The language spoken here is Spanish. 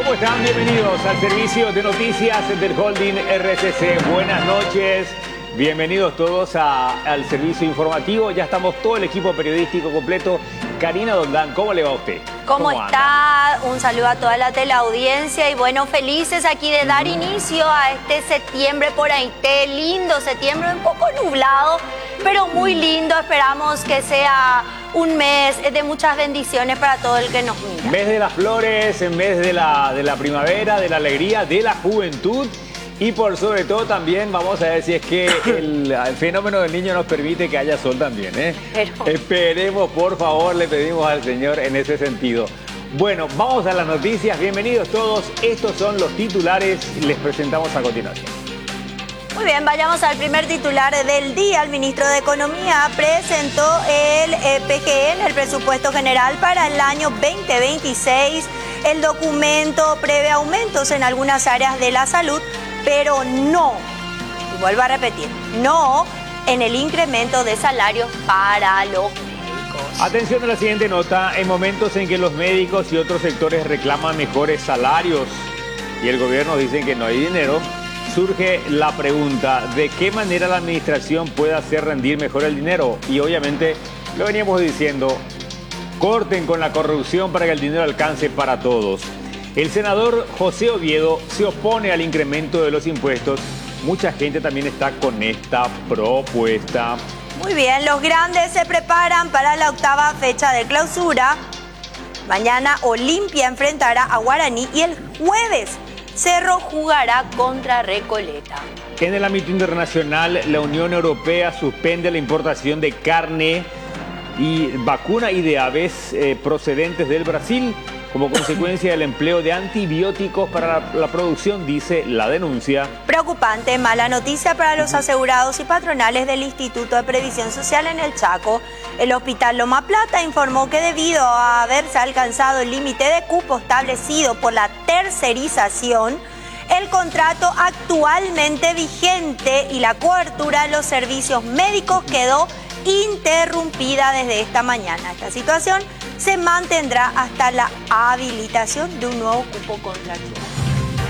¿Cómo están? Bienvenidos al servicio de noticias del Holding RCC. Buenas noches. Bienvenidos todos al servicio informativo. Ya estamos todo el equipo periodístico completo. Karina Doldán, ¿cómo le va a usted? ¿Cómo está? Un saludo a toda la teleaudiencia y bueno, felices aquí de dar inicio a este septiembre por ahí. Lindo septiembre, un poco nublado, pero muy lindo. Esperamos que sea un mes de muchas bendiciones para todo el que nos mira. Mes de las flores, en mes de la primavera, de la alegría, de la juventud. Y por sobre todo también vamos a ver si es que el fenómeno del niño nos permite que haya sol también, ¿eh? Esperemos, por favor, le pedimos al Señor en ese sentido. Bueno, vamos a las noticias. Bienvenidos todos. Estos son los titulares. Les presentamos a continuación. Muy bien, vayamos al primer titular del día. El ministro de Economía presentó el PGN, el Presupuesto General para el año 2026. El documento prevé aumentos en algunas áreas de la salud, pero no, y vuelvo a repetir, no en el incremento de salarios para los médicos. Atención a la siguiente nota. En momentos en que los médicos y otros sectores reclaman mejores salarios y el gobierno dice que no hay dinero, surge la pregunta de qué manera la administración puede hacer rendir mejor el dinero. Y obviamente, lo veníamos diciendo, corten con la corrupción para que el dinero alcance para todos. El senador José Oviedo se opone al incremento de los impuestos. Mucha gente también está con esta propuesta. Muy bien, los grandes se preparan para la octava fecha de clausura. Mañana Olimpia enfrentará a Guaraní y el jueves Cerro jugará contra Recoleta. En el ámbito internacional, la Unión Europea suspende la importación de carne y vacuna y de aves procedentes del Brasil como consecuencia del empleo de antibióticos para la producción, dice la denuncia. Preocupante, mala noticia para los asegurados y patronales del Instituto de Previsión Social en el Chaco. El Hospital Loma Plata informó que debido a haberse alcanzado el límite de cupo establecido por la tercerización, el contrato actualmente vigente y la cobertura de los servicios médicos quedó interrumpida desde esta mañana. Esta situación se mantendrá hasta la habilitación de un nuevo cupo contractual.